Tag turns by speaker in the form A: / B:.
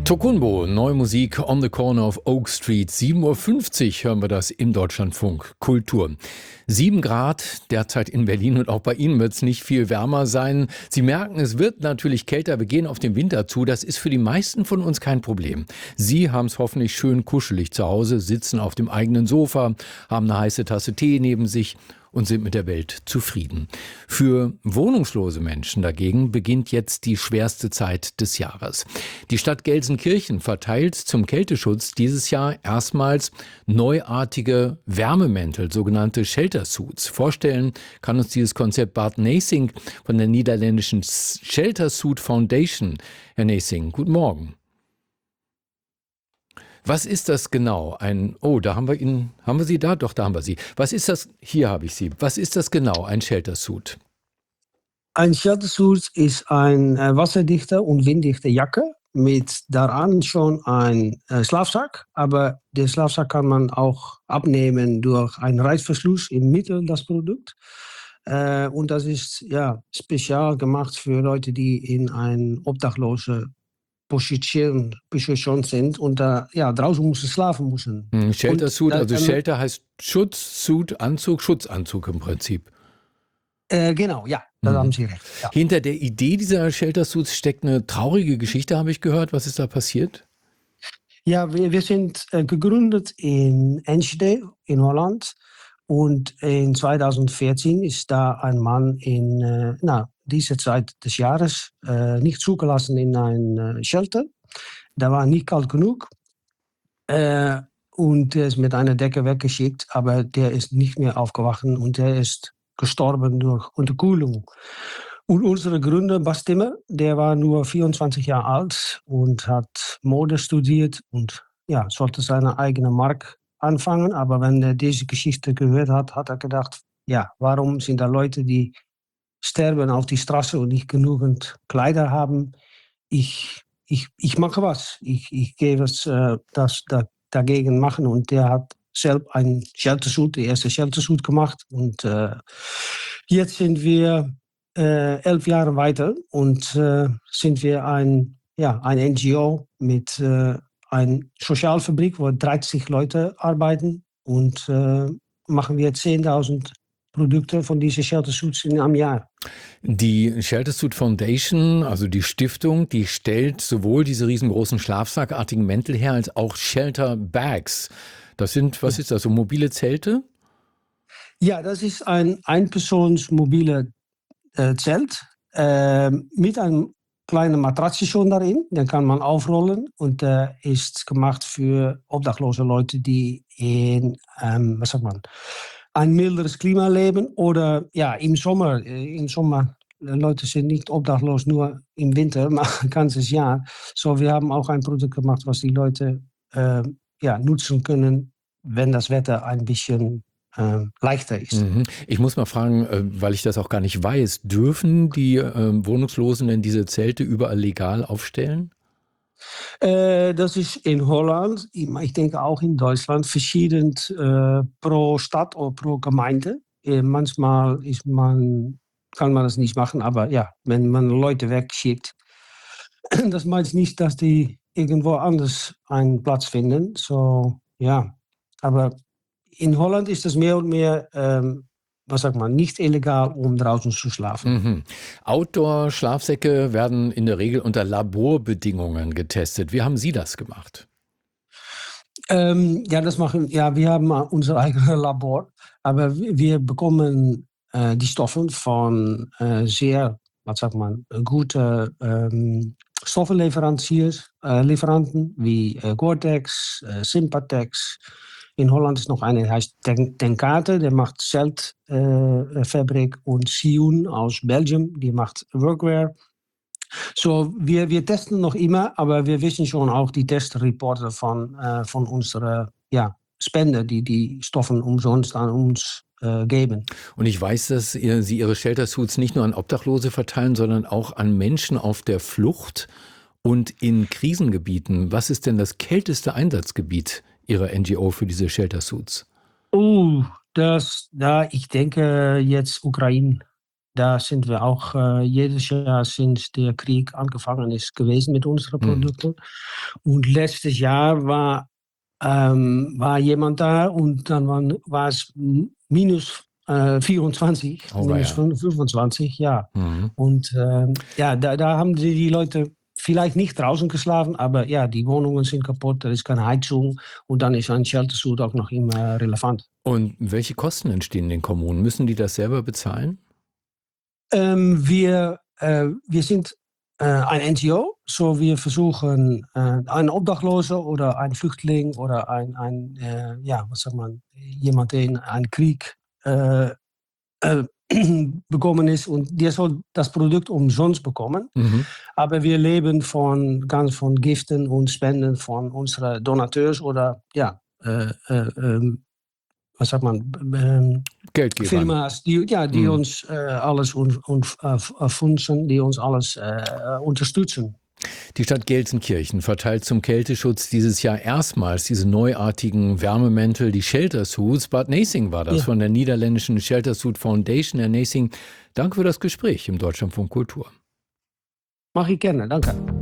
A: Tokunbo, neue Musik on the corner of Oak Street. 7:50 Uhr hören wir das im Deutschlandfunk Kultur. 7 Grad derzeit in Berlin und auch bei Ihnen wird es nicht viel wärmer sein. Sie merken, es wird natürlich kälter. Wir gehen auf den Winter zu. Das ist für die meisten von uns kein Problem. Sie haben es hoffentlich schön kuschelig zu Hause, sitzen auf dem eigenen Sofa, haben eine heiße Tasse Tee neben sich und sind mit der Welt zufrieden. Für wohnungslose Menschen dagegen beginnt jetzt die schwerste Zeit des Jahres. Die Stadt Gelsenkirchen verteilt zum Kälteschutz dieses Jahr erstmals neuartige Wärmemäntel, sogenannte Shelter Suits. Vorstellen kann uns dieses Konzept Bart Neysing von der niederländischen Shelter Suit Foundation. Herr Neysing, guten Morgen. Was ist das genau? Da haben wir ihn. Haben wir Sie da? Doch, da haben wir Sie. Was ist das? Hier habe ich Sie. Was ist das genau, ein Shelter Suit?
B: Ein Shelter Suit ist eine wasserdichte und winddichte Jacke mit daran schon ein Schlafsack. Aber der Schlafsack kann man auch abnehmen durch einen Reißverschluss im Mittel, das Produkt. Und das ist spezial gemacht für Leute, die in eine obdachlose Position sind und draußen müssen schlafen müssen.
A: Shelter Suit, also Shelter heißt Schutz, Suit, Anzug, Schutzanzug im Prinzip.
B: Genau, ja, da haben Sie recht. Ja.
A: Hinter der Idee dieser Shelter Suits steckt eine traurige Geschichte, habe ich gehört. Was ist da passiert?
B: Ja, wir sind gegründet in Enschede in Holland und in 2014 ist da ein Mann in diese Zeit des Jahres nicht zugelassen in ein Shelter. Da war nicht kalt genug und der ist mit einer Decke weggeschickt, aber der ist nicht mehr aufgewacht und der ist gestorben durch Unterkühlung. Und unser Gründer, Bas Timmer, der war nur 24 Jahre alt und hat Mode studiert und sollte seine eigene Marke anfangen. Aber wenn er diese Geschichte gehört hat, hat er gedacht, warum sind da Leute, die sterben auf die Straße und nicht genügend Kleider haben? Ich mache was. Ich gehe das dagegen machen. Und der hat selbst ein Shelter-Suit, die erste Shelter-Suit gemacht. Und jetzt sind wir 11 Jahre weiter und sind wir ein NGO mit einer Sozialfabrik, wo 30 Leute arbeiten und machen wir 10.000 Produkte von diesen Shelter Suits in einem Jahr.
A: Die Shelter Suit Foundation, also die Stiftung, die stellt sowohl diese riesengroßen schlafsackartigen Mäntel her, als auch Shelter Bags. Das sind, was ist das, so mobile Zelte?
B: Ja, das ist ein Einpersons-mobile Zelt mit einem kleinen Matratze schon darin. Den kann man aufrollen und der ist gemacht für obdachlose Leute, die in, ein milderes Klima leben oder im Sommer. Im Sommer, Leute sind nicht obdachlos nur im Winter, aber ein ganzes Jahr. So, wir haben auch ein Produkt gemacht, was die Leute nutzen können, wenn das Wetter ein bisschen leichter ist.
A: Ich muss mal fragen, weil ich das auch gar nicht weiß, dürfen die Wohnungslosen denn diese Zelte überall legal aufstellen?
B: Das ist in Holland, ich denke auch in Deutschland, verschieden pro Stadt oder pro Gemeinde. Manchmal kann man das nicht machen, aber wenn man Leute wegschickt, das meint nicht, dass die irgendwo anders einen Platz finden. So, aber in Holland ist es mehr und mehr nicht illegal, um draußen zu schlafen.
A: Outdoor-Schlafsäcke werden in der Regel unter Laborbedingungen getestet. Wie haben Sie das gemacht?
B: Wir haben unser eigenes Labor, aber wir bekommen die Stoffe von sehr, gute Stoffenlieferanten wie Gore-Tex, Sympatex. In Holland ist noch eine, die heißt Tenkate, der macht Zeltfabrik und Sion aus Belgium, die macht Workwear. So, wir testen noch immer, aber wir wissen schon auch die Testreporte von unseren Spender, die Stoffen umsonst an uns geben.
A: Und ich weiß, dass Sie Ihre Shelter Suits nicht nur an Obdachlose verteilen, sondern auch an Menschen auf der Flucht und in Krisengebieten. Was ist denn das kälteste Einsatzgebiet Ihrer NGO für diese Shelter Suits?
B: Ich denke jetzt Ukraine. Da sind wir auch jedes Jahr, sinds der Krieg angefangen ist, gewesen mit unseren Produkten. Und letztes Jahr war jemand da und dann war es minus 24,
A: Oh,
B: minus
A: ja.
B: 25, ja.
A: Mhm.
B: Und ja, da haben die Leute vielleicht nicht draußen geschlafen, aber ja, die Wohnungen sind kaputt, da ist keine Heizung und dann ist ein Sheltersuit auch noch immer relevant.
A: Und welche Kosten entstehen den Kommunen? Müssen die das selber bezahlen?
B: Wir sind ein NGO, so wir versuchen einen Obdachloser oder einen Flüchtling oder ja, was sagt man, jemand, der in einen Krieg äh, bekommen ist und der soll das Produkt umsonst bekommen.
A: Mhm.
B: Aber wir leben ganz von Giften und Spenden von unseren Donateurs oder ja, was sagt man,
A: Geldgebern.
B: Firma's die uns alles funzen, die uns alles unterstützen.
A: Die Stadt Gelsenkirchen verteilt zum Kälteschutz dieses Jahr erstmals diese neuartigen Wärmemäntel, die Sheltersuits. Bart Naessing war das
B: Ja.
A: von der niederländischen Sheltersuit Foundation. Herr Naessing, danke für das Gespräch im Deutschlandfunk Kultur.
B: Mag ich gerne, danke.